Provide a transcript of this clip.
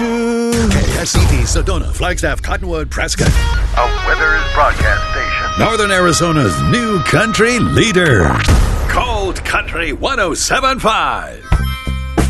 to KSCD, Sedona, Flagstaff, Cottonwood, Prescott. A Withers broadcast station. Northern Arizona's new country leader. Cold Country 107.5.